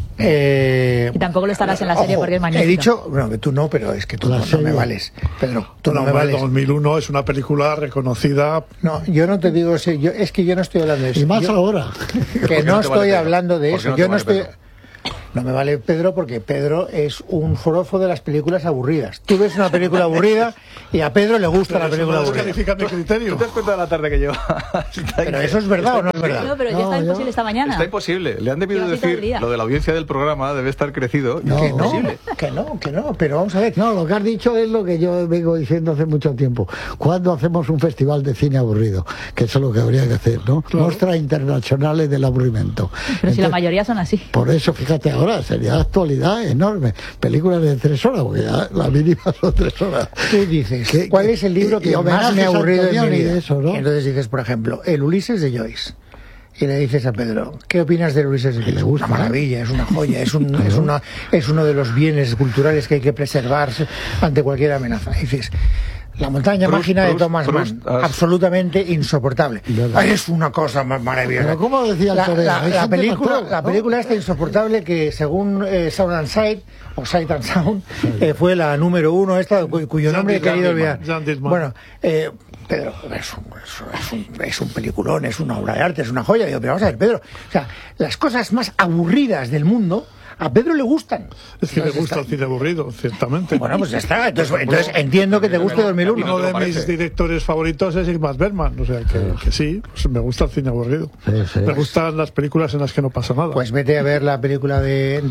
Eh, y tampoco lo estarás en la serie, ojo, porque es magnífico. He dicho, bueno, que tú no, pero es que tú no, no me vales. Pedro, tú no, no me vales. dos mil uno es una película reconocida. No, yo no te digo, yo, es que yo no estoy hablando de eso. Y más yo, ahora. Que no, no estoy vale hablando de eso. No yo no vale estoy... Pedro? No me vale Pedro porque Pedro es un forofo de las películas aburridas. Tú ves una película aburrida y a Pedro le gusta pero la película no aburrida. Califica mi criterio. ¿Tú te das cuenta de la tarde que lleva? Pero eso es verdad o no es verdad. No, pero ya no, está yo... imposible esta mañana. Está imposible. Le han debido decir lo de la audiencia del programa debe estar crecido. No, que no, imposible. que no, que no. Pero vamos a ver. No, lo que has dicho es lo que yo vengo diciendo hace mucho tiempo. ¿Cuándo hacemos un festival de cine aburrido? Que eso es lo que habría que hacer, ¿no? Claro. Mostras internacionales del aburrimiento. Pero Entonces, si la mayoría son así. Por eso, fíjate ahora, sería actualidad enorme. Películas de tres horas, porque ya la mínima son tres horas. Tú dices, ¿Qué, ¿cuál qué, es el libro que más me ha aburrido en mi vida? Eso, ¿no? Entonces dices, por ejemplo, el Ulises de Joyce. Y le dices a Pedro, ¿qué opinas del Ulises de Joyce? Le gusta, una maravilla, es una joya, es, un, es, una, es uno de los bienes culturales que hay que preservar ante cualquier amenaza. Y dices, La montaña Proust, máquina Proust, de Thomas Proust, Mann, has... absolutamente insoportable. Es una cosa más maravillosa. Pero ¿cómo decía el la, torero? la, la, película, todo, ¿no? la película esta insoportable que según eh, Sound and Sight o Sight and Sound eh, fue la número uno esta cu cuyo nombre he querido olvidar. Bueno, eh, Pedro, es un, es, un, es un peliculón, es una obra de arte, es una joya. Digo, pero vamos a ver, Pedro, o sea, las cosas más aburridas del mundo a Pedro le gustan. Es que entonces le gusta está... el cine aburrido, ciertamente. Bueno, pues ya está. Entonces, entonces entiendo que te guste dos mil uno. Uno de mis directores favoritos es Ingmar Bergman. O sea, que sí, que sí pues me gusta el cine aburrido. Sí, sí. Me gustan las películas en las que no pasa nada. Pues vete a ver la película de...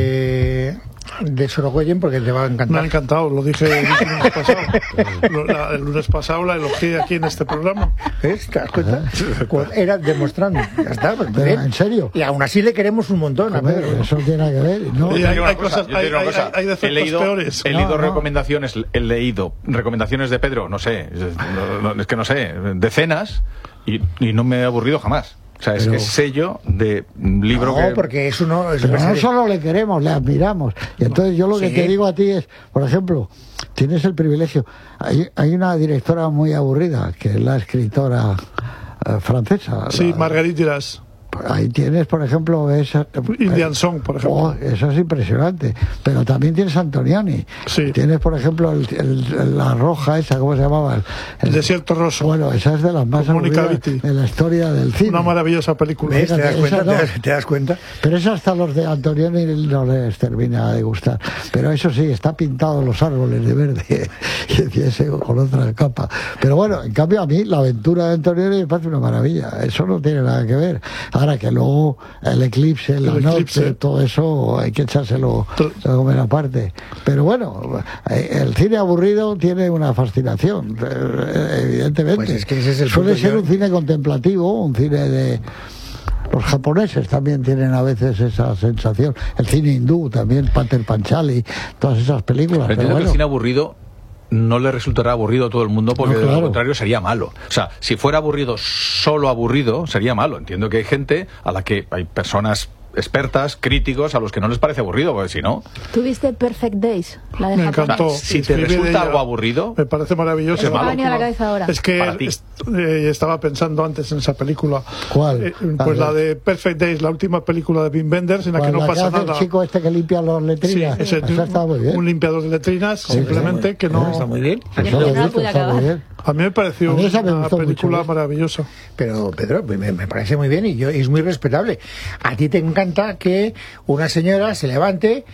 de... de Sorogoyen porque te va a encantar. Me ha encantado, lo dije el lunes pasado. Lo, la, el lunes pasado la elogié aquí en este programa. ¿Ves? ¿Te das cuenta? Pues era demostrando. Ya está. Pues Pero, ¿en serio? Y aún así le queremos un montón a Pedro. Eso tiene que ver. No, hay, hay, cosas, hay, hay, hay, hay defectos he leído, peores. He leído no, no. recomendaciones, he leído recomendaciones de Pedro, no sé, no, no, es que no sé, decenas, y, y no me he aburrido jamás. O sea, es pero... que es sello de libro no, que... porque es uno... Es pero no solo le queremos, le admiramos. Y entonces yo lo que sí. te digo a ti es, por ejemplo, tienes el privilegio. Hay, hay una directora muy aburrida, que es la escritora eh, francesa. Sí, la, Marguerite Duras. Ahí tienes, por ejemplo, esa, Indian Song, por ejemplo. Oh, eso es impresionante. Pero también tienes Antonioni. Sí. Tienes, por ejemplo, el, el, la roja esa, ¿cómo se llamaba? El, el Desierto Roso. Bueno, esa es de las más aburridas en la historia del cine. Una maravillosa película. ¿Ves? ¿Te das cuenta? No. ¿Te, das, ¿Te das cuenta? Pero eso hasta los de Antonioni no les termina de gustar. Pero eso sí, está pintado los árboles de verde y ese con otra capa. Pero bueno, en cambio a mí la aventura de Antonioni me parece una maravilla. Eso no tiene nada que ver. Ahora que luego el eclipse, la el noche, eclipse. todo eso hay que echárselo a comer aparte. Pero bueno, el cine aburrido tiene una fascinación, evidentemente. Pues es que ese es el Suele punto. ser Yo... un cine contemplativo, un cine de... Los japoneses también tienen a veces esa sensación. El cine hindú también, Pater Panchali, todas esas películas. Pero, pero bueno. que el cine aburrido no le resultará aburrido a todo el mundo porque no, claro. de lo contrario sería malo. O sea, si fuera aburrido, solo aburrido, sería malo. Entiendo que hay gente a la que hay personas expertas, críticos, a los que no les parece aburrido, porque si no... ¿Tuviste Perfect Days? La de me Japón. encantó. Si te resulta algo aburrido... Me parece maravilloso. Es malo. Me ha la cabeza ahora. Es que es, eh, estaba pensando antes en esa película. ¿Cuál? Eh, pues la de Perfect Days, la última película de Wim Wenders, en la que no la pasa que hace nada. El chico este que limpia las letrinas. Sí, ese, Esa está muy bien. Un limpiador de letrinas, sí, simplemente que no... Está muy bien. Yo no la pude acabar. A mí me pareció a mí me una película mucho, maravillosa. Pero, Pedro, me, me parece muy bien y yo, es muy respetable. A ti te encanta que una señora se levante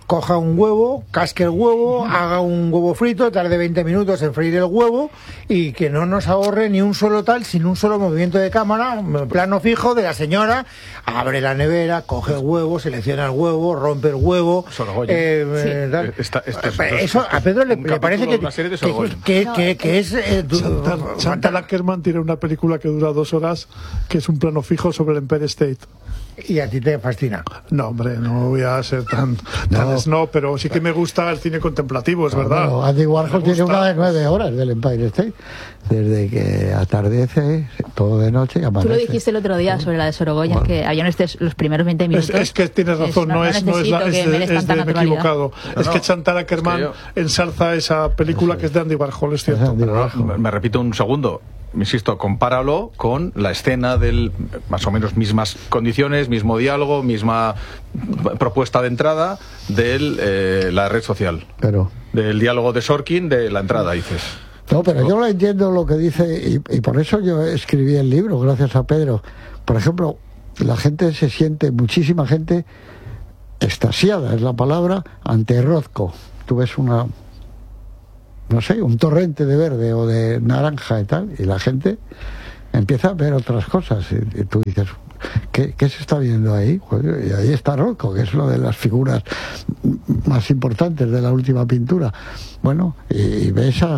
coja un huevo, casque el huevo, haga un huevo frito, tarde veinte minutos en freír el huevo y que no nos ahorre ni un solo tal, sin un solo movimiento de cámara, un plano fijo de la señora, abre la nevera, coge el huevo, selecciona el huevo, rompe el huevo. Eh, Sí. eh, tal. Esta- esta es- Eh, Eso a Pedro le, un le parece capítulo que, de una serie de que, Sorogoyen. que, que- que es... eh, du- Chantal, Chantal Akerman tiene una película que dura dos horas, que es un plano fijo sobre el Empire State. y a ti te fascina. No, hombre, no voy a ser tan, tan No. snob, pero sí que me gusta el cine contemplativo, es verdad. Bueno, Andy Warhol Me tiene gusta. una de nueve horas del Empire State, desde que atardece, todo de noche y Tú amanece. lo dijiste el otro día sobre la de Sorogoyen, que había este, los primeros veinte minutos. Es, es que tienes razón, no, es, no es, la, necesito es que me de, des es tanta de- me he naturalidad. equivocado. No, es no. que Chantal Akerman Es que yo- ensalza esa película que es de Andy Warhol, es cierto. Andy Pero Warhol. no, me repito un segundo. Insisto, compáralo con la escena del más o menos mismas condiciones, mismo diálogo, misma propuesta de entrada de eh, la red social. Pero... Del diálogo de Sorkin de la entrada, dices. No, pero yo no entiendo lo que dice, y, y por eso yo escribí el libro, gracias a Pedro. Por ejemplo, la gente se siente, muchísima gente, extasiada, es la palabra, ante Rothko. Tú ves una, no sé, un torrente de verde o de naranja y tal, y la gente empieza a ver otras cosas, y, y tú dices... ¿Qué, ¿Qué se está viendo ahí? Joder, y ahí está Rothko, que es una de las figuras más importantes de la última pintura. Bueno, y, y ves a,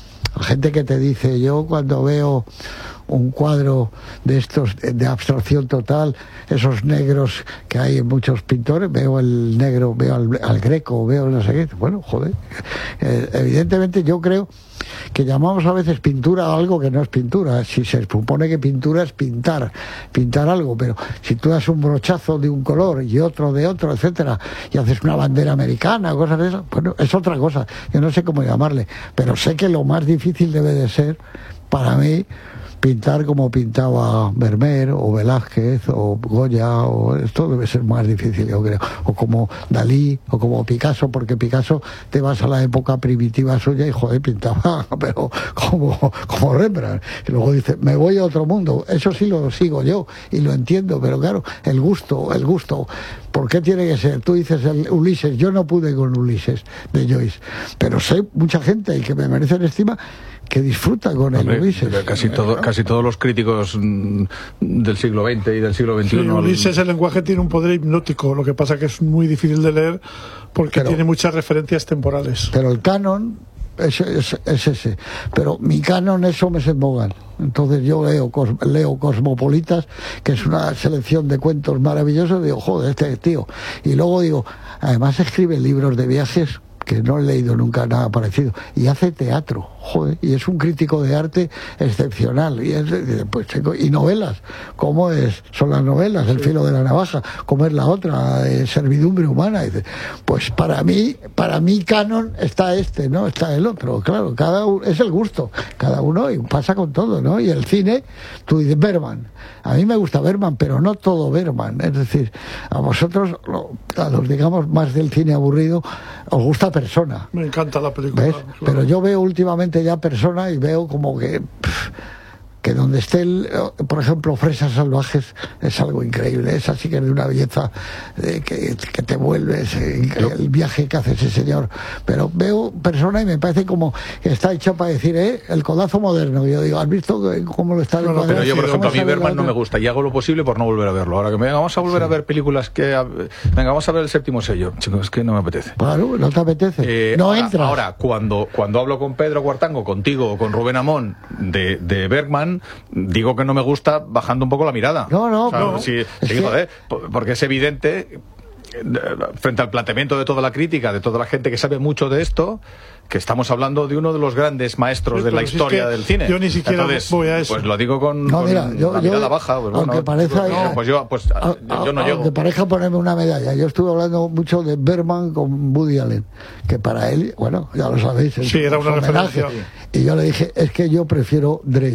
a gente que te dice, yo cuando veo un cuadro de estos de abstracción total, esos negros que hay en muchos pintores, veo el negro, veo al, al Greco, veo no sé qué. Bueno, joder, eh, evidentemente yo creo que llamamos a veces pintura a algo que no es pintura. Si se supone que pintura es pintar, pintar algo, pero si tú das un brochazo de un color y otro de otro, etcétera, y haces una bandera americana, cosas de esas, bueno, es otra cosa. Yo no sé cómo llamarle, pero sé que lo más difícil debe de ser, para mí, pintar como pintaba Vermeer o Velázquez o Goya, o esto debe ser más difícil, yo creo, o como Dalí o como Picasso, porque Picasso te vas a la época primitiva suya y joder, pintaba pero como, como Rembrandt, y luego dice, me voy a otro mundo. Eso sí lo sigo yo y lo entiendo, pero claro, el gusto, el gusto, ¿por qué tiene que ser? Tú dices el Ulises, yo no pude con Ulises de Joyce, pero sé mucha gente y que me merecen estima que disfruta con Hombre, el Ulises. Casi, todo, casi todos los críticos mm, del siglo veinte y del siglo Sí, veintiuno. Ulises, el lenguaje tiene un poder hipnótico, lo que pasa que es muy difícil de leer porque Pero- tiene muchas referencias temporales. Pero el canon es, es, es ese. Pero mi canon es Homes en Bogan. Entonces yo leo, cos- leo Cosmopolitas, que es una selección de cuentos maravillosos, y digo, joder, este tío. Y luego digo, además escribe libros de viajes que no he leído nunca nada parecido, y hace teatro, joder, y es un crítico de arte excepcional, y, es, pues, y novelas, ¿cómo es? Son las novelas, El filo de la navaja, ¿cómo es la otra? Eh, Servidumbre humana. Dice, pues para mí, para mí canon está este, ¿no? Está el otro, claro, cada uno, es el gusto, cada uno, y pasa con todo, ¿no? Y el cine, tú dices, Bergman, a mí me gusta Bergman, pero no todo Bergman, es decir, a vosotros, a los, digamos, más del cine aburrido, os gusta Persona. Me encanta la película. ¿Ves? claro. Pero yo veo últimamente ya Persona y veo como que pff, que donde esté el, por ejemplo, Fresas Salvajes, es algo increíble, es así que es de una belleza eh, que, que te vuelves, eh, el viaje que hace ese señor. Pero veo Persona y me parece como que está hecho para decir, eh, el codazo moderno. Yo digo, ¿has visto cómo lo está No, no, encuadrando? Pero yo, por ejemplo, a mí ¿Cómo sale Bergman la no me otra? gusta y hago lo posible por no volver a verlo. Ahora que me venga, vamos a volver a ver películas que... a- Venga, vamos a ver El séptimo sello. Chicos, es que no me apetece. Claro, no te apetece. Eh, no ahora, entras. ahora, cuando, cuando hablo con Pedro Cuartango, contigo o con Rubén Amón de, de Bergman, digo que no me gusta bajando un poco la mirada. No, no, O sea, no. sí, Es sí, que- joder, po- porque es evidente, eh, frente al planteamiento de toda la crítica, de toda la gente que sabe mucho de esto, que estamos hablando de uno de los grandes maestros Sí, de la pero si es historia que del cine. yo ni siquiera Entonces, voy a eso. Pues lo digo con, No, con mira, yo- la yo- mirada baja. Pues, aunque bueno, parezca- no, pues yo, pues, A- yo no a- llego. Aunque parezca ponerme una medalla, yo estuve hablando mucho de Bergman con Woody Allen, que para él, bueno, ya lo sabéis, es Sí, era un una homenaje. referencia. Y yo le dije, es que yo prefiero Dreyer.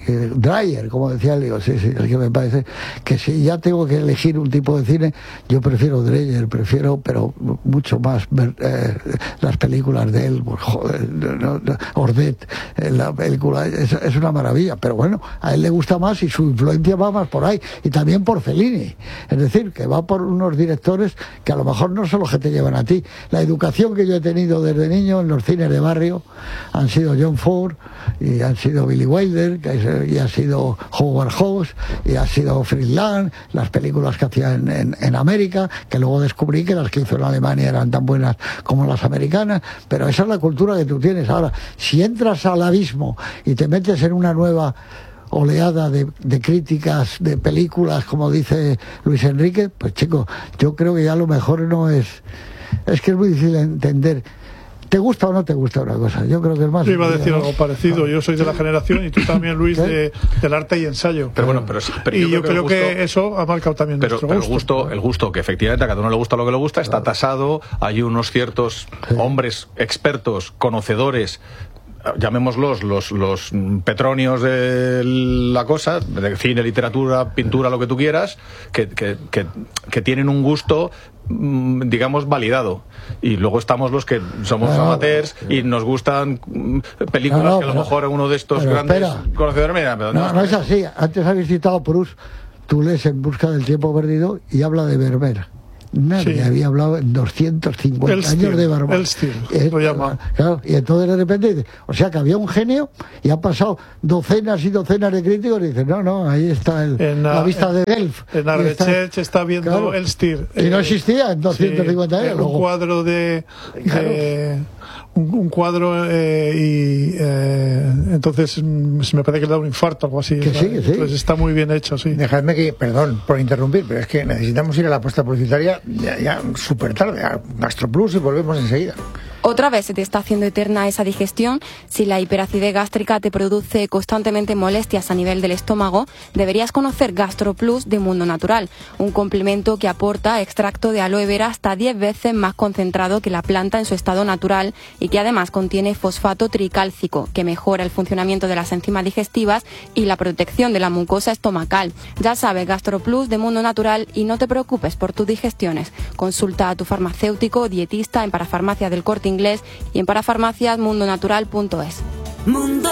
eh, Dreyer, como decía Leo, sí, sí, el que me parece que si ya tengo que elegir un tipo de cine, yo prefiero Dreyer, prefiero, pero mucho más ver eh, las películas de él, pues, joder, no, no, Ordet, eh, la película es, es una maravilla, pero bueno, a él le gusta más y su influencia va más por ahí, y también por Fellini, es decir, que va por unos directores que a lo mejor no son los que te llevan a ti. La educación que yo he tenido desde niño en los cines de barrio han sido John Ford, y han sido Billy Wilder, que es, y ha sido Howard Hawks, y ha sido Friedland, las películas que hacía en, en, en América, que luego descubrí que las que hizo en Alemania eran tan buenas como las americanas, pero esa es la cultura que tú tienes. Ahora, si entras al abismo y te metes en una nueva oleada de, de críticas de películas, como dice Luis Enrique, pues chico, yo creo que ya lo mejor no es... Es que es muy difícil entender. ¿Te gusta o no te gusta una cosa? Yo creo que es más... Yo iba a decir algo parecido. Yo soy de la generación, y tú también, Luis, de, del arte y ensayo. Pero bueno, pero sí. Pero y yo, yo creo, creo que, que eso ha marcado también pero, nuestro pero gusto. el gusto. El gusto, que efectivamente a cada uno le gusta lo que le gusta, está tasado. Hay unos ciertos Sí. hombres expertos, conocedores, llamémoslos los, los petronios de la cosa, de cine, literatura, pintura, lo que tú quieras, que, que, que, que tienen un gusto, digamos, validado. Y luego estamos los que somos no, amateurs y nos gustan películas no, no, que a lo pero, mejor uno de estos pero grandes espera. conocedores... Mira, pero no, no, no es así. Antes habéis citado a Proust. Tú lees En busca del tiempo perdido y habla de Vermeer. Nadie Sí. había hablado en doscientos cincuenta Elstine, años de Vermeer. Elstine, Eh, lo llama. Claro, y entonces de repente dice, o sea que había un genio y han pasado docenas y docenas de críticos y dicen, no, no, ahí está el, En, la uh, vista en, de Delft. En Y Ardechech está viendo claro, Elstine. Y no eh, existía en doscientos cincuenta sí, años. un Luego, cuadro de... Claro. de un, un cuadro eh, y eh, entonces mm, se me parece que le da un infarto o algo así. Que sí, que sí. Entonces está muy bien hecho, sí. Dejadme que, perdón por interrumpir, pero es que necesitamos ir a la apuesta publicitaria ya, ya súper tarde, a GastroPlus, y volvemos enseguida. Otra vez se te está haciendo eterna esa digestión. Si la hiperacidez gástrica te produce constantemente molestias a nivel del estómago, deberías conocer GastroPlus de Mundo Natural, un complemento que aporta extracto de aloe vera hasta diez veces más concentrado que la planta en su estado natural, y que además contiene fosfato tricálcico, que mejora el funcionamiento de las enzimas digestivas y la protección de la mucosa estomacal. Ya sabes, GastroPlus de Mundo Natural, y no te preocupes por tus digestiones. Consulta a tu farmacéutico o dietista en Parafarmacia del Corte Inglés y en parafarmacias mundo natural punto es. Mundo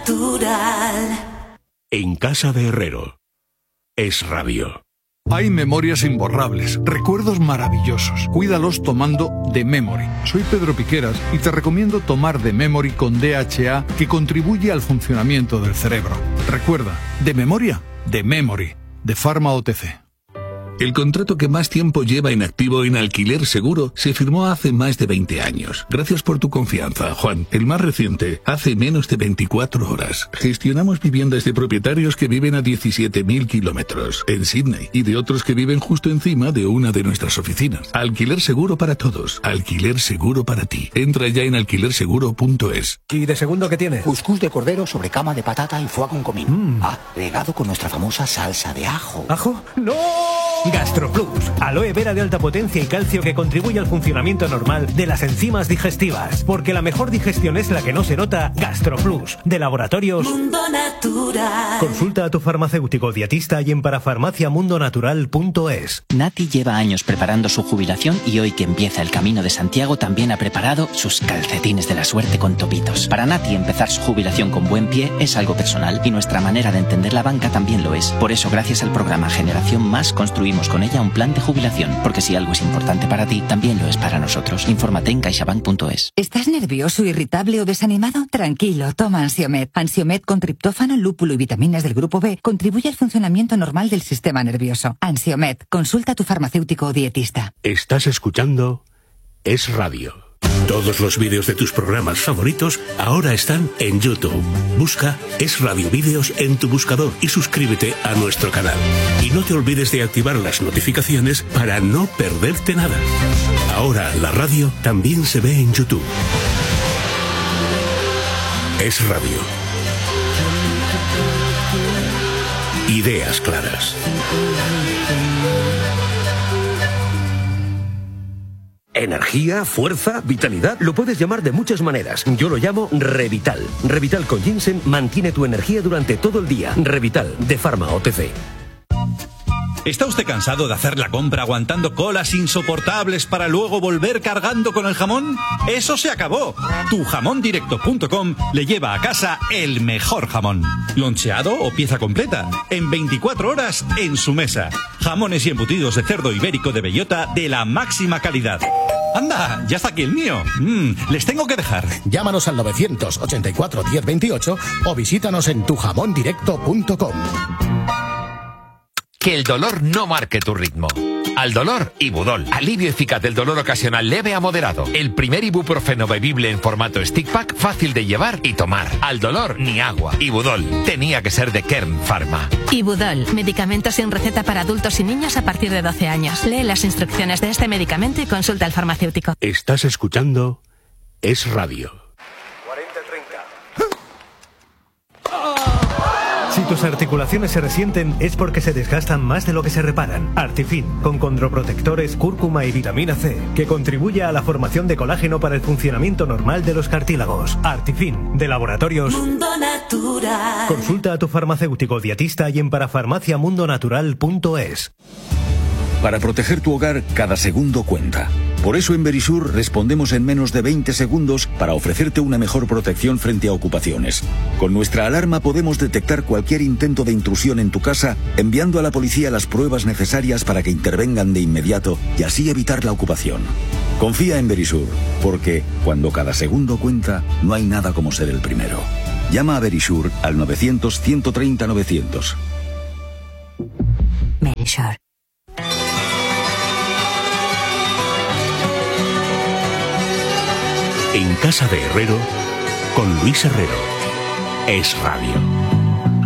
Natural. En casa de Herrero. Es Radio. Hay memorias imborrables, recuerdos maravillosos. Cuídalos tomando The Memory. Soy Pedro Piqueras y te recomiendo tomar The Memory con D H A, que contribuye al funcionamiento del cerebro. Recuerda, de memoria, The Memory, de Pharma O T C. El contrato que más tiempo lleva en activo en Alquiler Seguro se firmó hace más de veinte años. Gracias por tu confianza, Juan. El más reciente, hace menos de veinticuatro horas. Gestionamos viviendas de propietarios que viven a diecisiete mil kilómetros en Sydney y de otros que viven justo encima de una de nuestras oficinas. Alquiler Seguro para todos. Alquiler Seguro para ti. Entra ya en alquiler seguro punto es. ¿Y de segundo qué tiene? Cuscús de cordero sobre cama de patata y foie con comino. Mm. Ah, regado con nuestra famosa salsa de ajo. ¿Ajo? ¡No! GastroPlus, aloe vera de alta potencia y calcio que contribuye al funcionamiento normal de las enzimas digestivas. Porque la mejor digestión es la que no se nota. GastroPlus, de Laboratorios Mundo Natural. Consulta a tu farmacéutico dietista y en parafarmacia mundo natural punto es. Nati lleva años preparando su jubilación y hoy que empieza el Camino de Santiago también ha preparado sus calcetines de la suerte con topitos. Para Nati empezar su jubilación con buen pie es algo personal y nuestra manera de entender la banca también lo es. Por eso, gracias al programa Generación Más, construimos con ella un plan de jubilación, porque si algo es importante para ti, también lo es para nosotros. Infórmate en caixabank punto es. ¿Estás nervioso, irritable o desanimado? Tranquilo, toma Ansiomed. Ansiomed con triptófano, lúpulo y vitaminas del grupo B contribuye al funcionamiento normal del sistema nervioso. Ansiomed, consulta a tu farmacéutico o dietista. Estás escuchando Es Radio. Todos los vídeos de tus programas favoritos ahora están en YouTube. Busca Es Radio Vídeos en tu buscador y suscríbete a nuestro canal. Y no te olvides de activar las notificaciones para no perderte nada. Ahora la radio también se ve en YouTube. Es Radio. Ideas claras. energía, fuerza, vitalidad. Lo puedes llamar de muchas maneras. Yo lo llamo Revital. Revital con ginseng mantiene tu energía durante todo el día. Revital, de Pharma O T C. ¿Está usted cansado de hacer la compra aguantando colas insoportables para luego volver cargando con el jamón? ¡Eso se acabó! tu jamón directo punto com le lleva a casa el mejor jamón. Loncheado o pieza completa, en veinticuatro horas en su mesa. Jamones y embutidos de cerdo ibérico de bellota de la máxima calidad. ¡Anda! ¡Ya está aquí el mío! Mm, les tengo que dejar. Llámanos al novecientos ochenta y cuatro diez veintiocho o visítanos en tu jamón directo punto com. Que el dolor no marque tu ritmo. Al dolor, Ibudol. Alivio eficaz del dolor ocasional leve a moderado. El primer ibuprofeno bebible en formato stick pack, fácil de llevar y tomar. Al dolor, ni agua. Ibudol. Tenía que ser de Kern Pharma. Ibudol. Medicamento sin receta para adultos y niños a partir de doce años. Lee las instrucciones de este medicamento y consulta al farmacéutico. Estás escuchando Es Radio. Si tus articulaciones se resienten es porque se desgastan más de lo que se reparan. Artifin, con condroprotectores, cúrcuma y vitamina C, que contribuye a la formación de colágeno para el funcionamiento normal de los cartílagos. Artifin, de Laboratorios Mundo Natural. Consulta a tu farmacéutico dietista y en parafarmacia mundo natural punto es. Para proteger tu hogar, cada segundo cuenta. Por eso en Verisur respondemos en menos de veinte segundos para ofrecerte una mejor protección frente a ocupaciones. Con nuestra alarma podemos detectar cualquier intento de intrusión en tu casa, enviando a la policía las pruebas necesarias para que intervengan de inmediato y así evitar la ocupación. Confía en Verisur, porque cuando cada segundo cuenta, no hay nada como ser el primero. Llama a Verisur al novecientos ciento treinta novecientos. Verisur. En casa de Herrero, con Luis Herrero. Es Radio.